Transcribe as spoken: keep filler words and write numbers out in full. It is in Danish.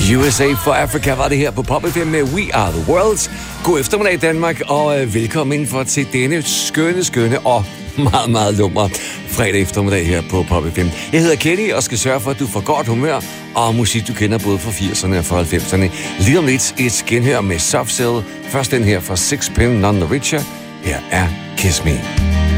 U S A for Africa var det her på Pop F M med We Are The World. God eftermiddag Danmark, og øh, velkommen indenfor til denne skønne, skønne og meget, meget lummer fredag eftermiddag her på Pop F M. Jeg hedder Kenny og skal sørge for, at du får godt humør og musik, du kender både fra firserne og fra halvfemserne. Lige om lidt et genhør med Soft Cell. Først den her fra Sixpence None the Richer. Her er Kiss Me.